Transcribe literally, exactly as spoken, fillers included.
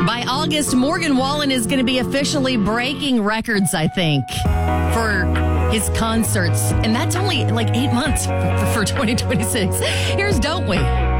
By August, Morgan Wallen is going to be officially breaking records, I think, for his concerts. And that's only like eight months for, for twenty twenty-six. Here's Don't We?